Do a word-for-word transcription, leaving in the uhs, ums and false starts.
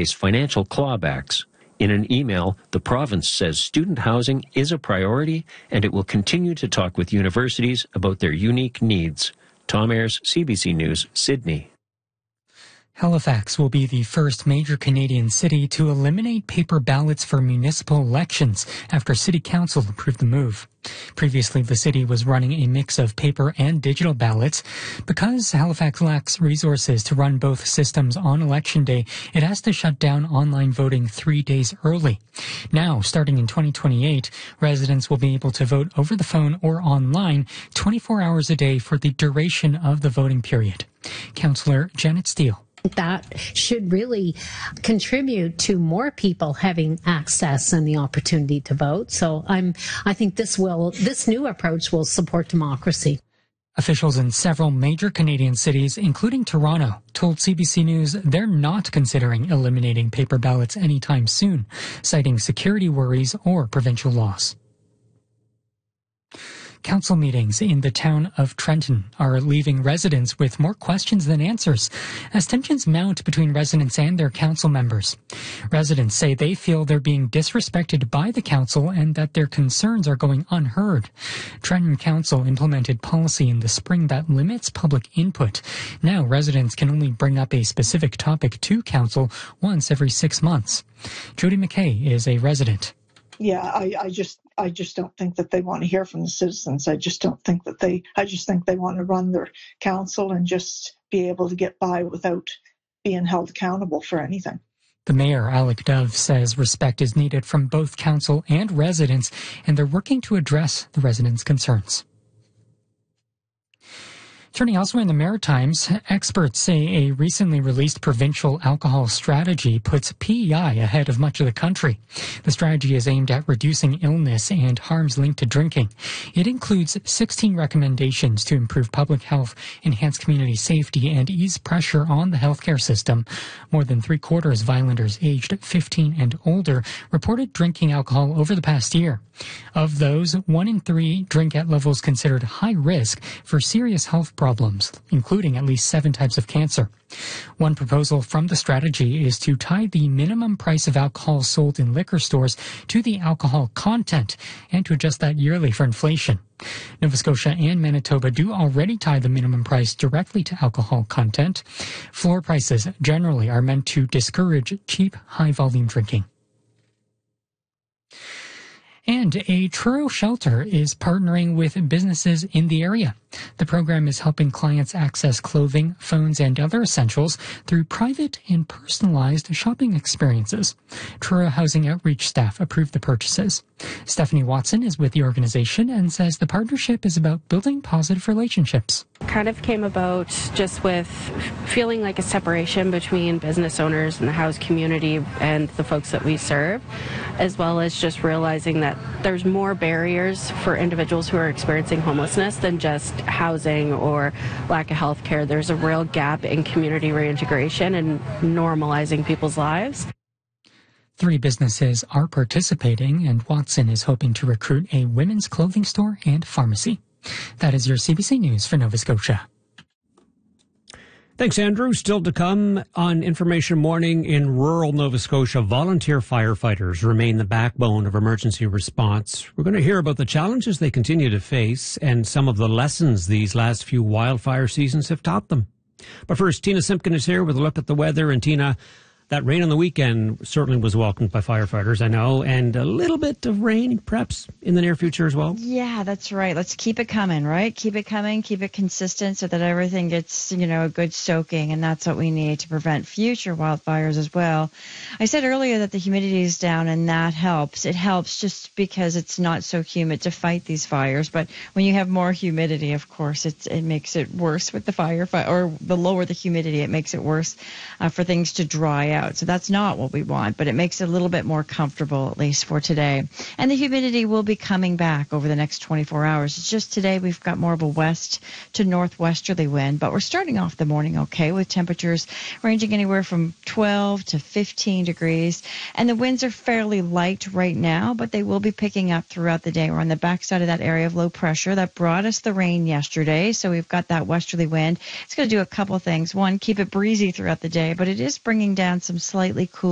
face financial clawbacks. In an email, the province says student housing is a priority and it will continue to talk with universities about their unique needs. Tom Ayres, C B C News, Sydney. Halifax will be the first major Canadian city to eliminate paper ballots for municipal elections after City Council approved the move. Previously, the city was running a mix of paper and digital ballots. Because Halifax lacks resources to run both systems on Election Day, it has to shut down online voting three days early. Now, starting in twenty twenty-eight, residents will be able to vote over the phone or online twenty-four hours a day for the duration of the voting period. Councillor Janet Steele. That should really contribute to more people having access and the opportunity to vote. So I'm, I think this will, this new approach will support democracy. Officials in several major Canadian cities, including Toronto, told C B C News they're not considering eliminating paper ballots anytime soon, citing security worries or provincial loss. Council meetings in the town of Trenton are leaving residents with more questions than answers as tensions mount between residents and their council members. Residents say they feel they're being disrespected by the council and that their concerns are going unheard. Trenton Council implemented policy in the spring that limits public input. Now residents can only bring up a specific topic to council once every six months. Jody McKay is a resident. Yeah, I, I just I just don't think that they want to hear from the citizens. I just don't think that they, I just think they want to run their council and just be able to get by without being held accountable for anything. The mayor, Alec Dove, says respect is needed from both council and residents, and they're working to address the residents' concerns. Turning elsewhere in the Maritimes, experts say a recently released provincial alcohol strategy puts P E I ahead of much of the country. The strategy is aimed at reducing illness and harms linked to drinking. It includes sixteen recommendations to improve public health, enhance community safety, and ease pressure on the healthcare system. More than three-quarters of islanders aged fifteen and older reported drinking alcohol over the past year. Of those, one in three drink at levels considered high risk for serious health problems, including at least seven types of cancer. One proposal from the strategy is to tie the minimum price of alcohol sold in liquor stores to the alcohol content and to adjust that yearly for inflation. Nova Scotia and Manitoba do already tie the minimum price directly to alcohol content. Floor prices generally are meant to discourage cheap, high-volume drinking. And a Truro shelter is partnering with businesses in the area. The program is helping clients access clothing, phones, and other essentials through private and personalized shopping experiences. Truro Housing Outreach staff approved the purchases. Stephanie Watson is with the organization and says the partnership is about building positive relationships. Kind of came about just with feeling like a separation between business owners and the house community and the folks that we serve, as well as just realizing that there's more barriers for individuals who are experiencing homelessness than just housing or lack of health care. There's a real gap in community reintegration and normalizing people's lives. Three businesses are participating, and Watson is hoping to recruit a women's clothing store and pharmacy. That is your C B C News for Nova Scotia. Thanks, Andrew. Still to come on Information Morning, in rural Nova Scotia, volunteer firefighters remain the backbone of emergency response. We're going to hear about the challenges they continue to face and some of the lessons these last few wildfire seasons have taught them. But first, Tina Simpkin is here with a look at the weather. And Tina, that rain on the weekend certainly was welcomed by firefighters, I know, and a little bit of rain perhaps in the near future as well. Yeah, that's right. Let's keep it coming, right? Keep it coming, keep it consistent so that everything gets, you know, a good soaking, and that's what we need to prevent future wildfires as well. I said earlier that the humidity is down, and that helps. It helps just because it's not so humid to fight these fires, but when you have more humidity, of course, it's, it makes it worse with the fire, or the lower the humidity, it makes it worse uh, for things to dry out. So that's not what we want, but it makes it a little bit more comfortable, at least for today. And the humidity will be coming back over the next twenty-four hours. It's just today we've got more of a west to northwesterly wind, but we're starting off the morning okay with temperatures ranging anywhere from twelve to fifteen degrees. And the winds are fairly light right now, but they will be picking up throughout the day. We're on the backside of that area of low pressure that brought us the rain yesterday. So we've got that westerly wind. It's going to do a couple things. One, keep it breezy throughout the day, but it is bringing down some slightly cool